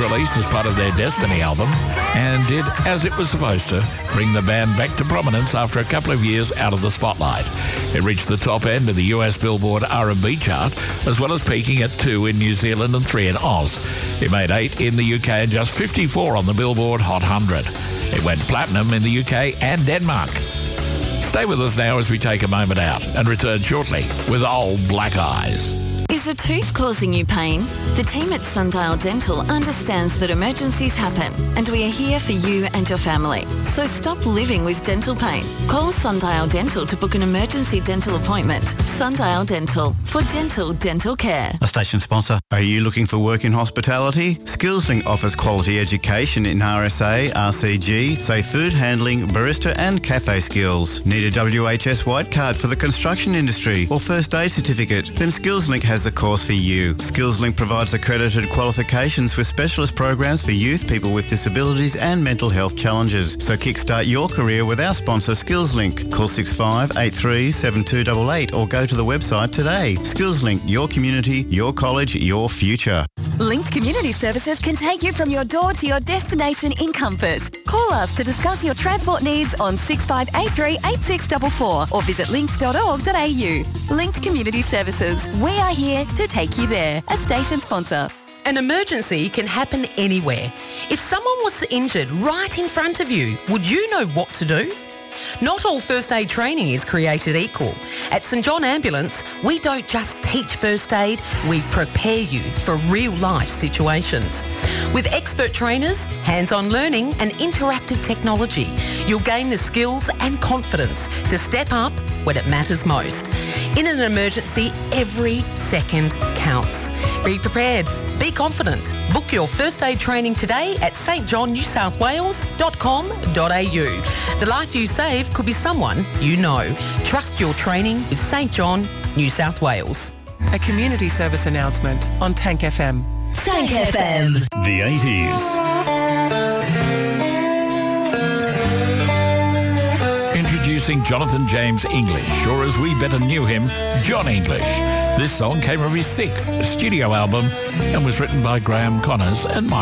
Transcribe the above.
released as part of their Destiny album and did as it was supposed to, bring the band back to prominence after a couple of years out of the spotlight. It reached the top end of the US Billboard R&B chart, as well as peaking at 2 in New Zealand and 3 in Oz. It made 8 in the UK and just 54 on the Billboard Hot 100. It went platinum in the UK and Denmark. Stay with us now as we take a moment out and return shortly with Old Black Eyes. Is a tooth causing you pain? The team at Sundial Dental understands that emergencies happen, and we are here for you and your family. So stop living with dental pain. Call Sundial Dental to book an emergency dental appointment. Sundial Dental, for gentle dental care. A station sponsor. Are you looking for work in hospitality? SkillsLink offers quality education in RSA, RCG, safe food handling, barista and cafe skills. Need a WHS white card for the construction industry or first aid certificate? Then SkillsLink has a course for you. SkillsLink provides accredited qualifications with specialist programs for youth, people with disabilities and mental health challenges. So kickstart your career with our sponsor SkillsLink. Call 65837288 or go to the website today. SkillsLink, your community, your college, your future. Linked Community Services can take you from your door to your destination in comfort. Call us to discuss your transport needs on 6583 8644 or visit linked.org.au. Linked Community Services. We are here to take you there. A station sponsor. An emergency can happen anywhere. If someone was injured right in front of you, would you know what to do? Not all first aid training is created equal. At St John Ambulance, we don't just teach first aid, we prepare you for real-life situations. With expert trainers, hands-on learning and interactive technology, you'll gain the skills and confidence to step up when it matters most. In an emergency, every second counts. Be prepared. Be confident. Book your first aid training today at stjohnnewsouthwales.com.au. The life you save could be someone you know. Trust your training with St John, New South Wales. A community service announcement on Tank FM. Tank FM. The 80s. Introducing Jonathan James English, or as we better knew him, John English. This song came from his 6th studio album and was written by Graham Connors and Mike